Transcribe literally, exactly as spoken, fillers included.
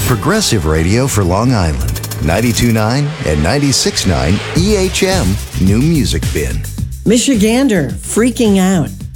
Progressive Radio for Long Island. ninety-two point nine and ninety-six point nine E H M New Music Bin. Michigander, Freaking Out.